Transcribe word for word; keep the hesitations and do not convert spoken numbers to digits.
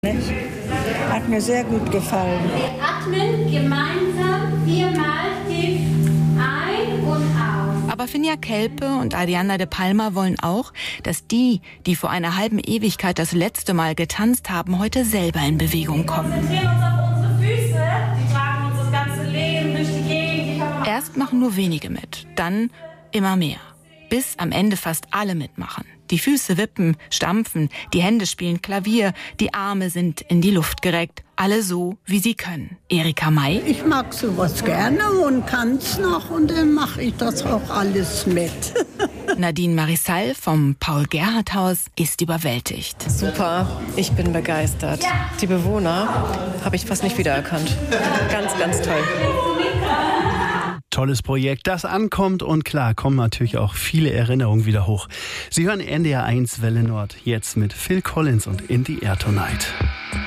Hat mir sehr gut gefallen. Wir atmen gemeinsam viermal tief ein und aus. Aber Finja Kelpe und Adriana de Palma wollen auch, dass die, die vor einer halben Ewigkeit das letzte Mal getanzt haben, heute selber in Bewegung kommen. Wir konzentrieren uns auf unsere Füße, die tragen uns das ganze Leben durch die Gegend. Die Erst machen nur wenige mit, dann immer mehr. Bis am Ende fast alle mitmachen. Die Füße wippen, stampfen, die Hände spielen Klavier, die Arme sind in die Luft gereckt. Alle so, wie sie können. Erika May. Ich mag sowas gerne und kann's noch und dann mache ich das auch alles mit. Nadine Marissal vom Paul-Gerhardt-Haus ist überwältigt. Super, ich bin begeistert. Die Bewohner habe ich fast nicht wiedererkannt. Ganz, ganz toll. Tolles Projekt, das ankommt und klar, kommen natürlich auch viele Erinnerungen wieder hoch. Sie hören N D R eins Welle Nord, jetzt mit Phil Collins und In the Air Tonight.